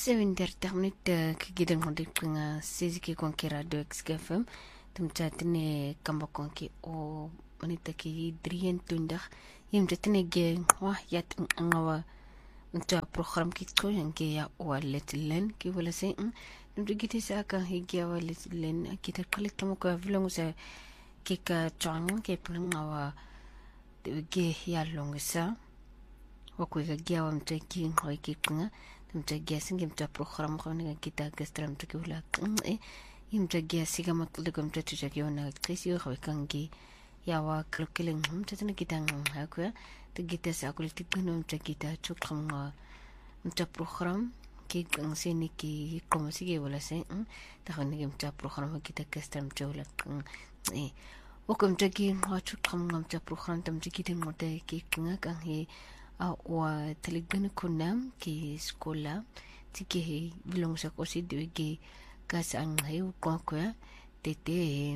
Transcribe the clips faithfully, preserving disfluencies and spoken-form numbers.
seventy minute kigidang hodik nga siziki konki radio X F M tumchatine kamba konki o manita ki drien tundak yim jatine ge wah yat ngawa nta program ki ko yange ya waletilen ki wala se ndugiti saka higia waletilen kita kalik tamo ko vlongo sa kika chang ke plungawa ge ya longsa wakwiga gia wa mtaki ngoi kikunga mtaki asingi mta program khone kita gastram mtaki wala e imtaki asiga matluga mtaki chaki ona krisi khoi kangi yawa klokelen mtatana kita ngakwa tegita sa kulti kuno mtaki ta chukhamwa mta program ki kangsini ki komasi wala se ta khone mta program kita gastram chawla e wakum mtaki chukhamwa mta program tamtaki timote ki kunga kangi wa taligana kunam ki sekolah tiki belum sakosi dugi kasang hai kwa kwa tete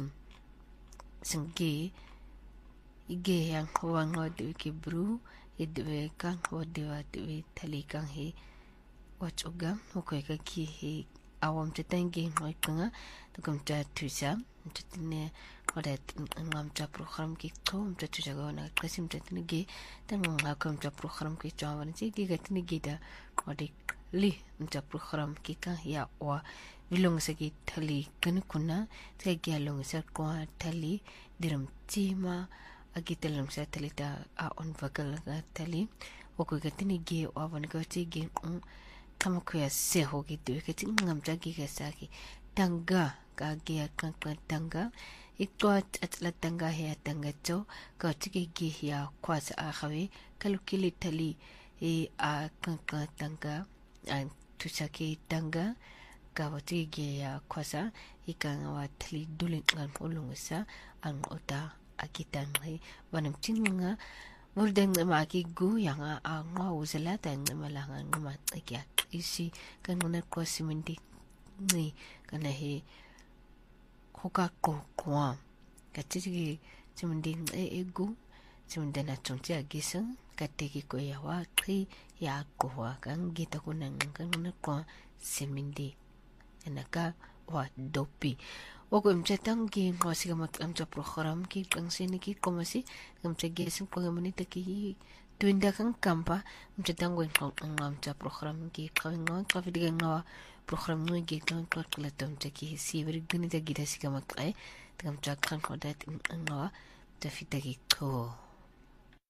sengge ige yang wang dugi bru idwe kan wadiwa dugi talikang he wachoga okoi ka ki he awam tetangi ngoi kanga tukum ta tusa tetine odat ngam ta program ki to ta tusa gona kasim tetine ge tan ngakam ta program ki chawan si gi gatini gida odik li ta program ki ka ya wa bilong sa ki thali kan kuna te gi along sa ko thali diram chima agitelong sa thali ta a on vakal ga thali okoi gatini ge wa wan ga chi ge kama kuya se hogi tu ke ting ngam jagi ke saki tangga ka ge kan kan tangga ikwa atla tangga he tangga cho ka tiki ge ya kwasa a khawe kalukili tali e a kan kan tangga an tu saki tangga ka wati ge ya kwasa ikan wa tali dulin ngan ulung sa ang ota akitan hai wanam tinga murdeng maki gu yang a nga uzala tang malangan ngamat ikya isi kan ngona ko simindi ni kana he koka ko kwa katigi simindi e egu simindi na chonti agisang kategi ko yawa tri ya ko wa kan gita ko nang kan ngona ko simindi enaka wa dopi wako mchatang ki ngwasi kama amcha program ki kangsini ki komasi kamcha gesing ko manita ki tuinda kang kampa mchatang wen amcha program ki kawingon kafidiga ngawa program no ki kan ko klatom ki sibri gunita gida sikama kai kamcha kan ko dat ngawa tafita ki ko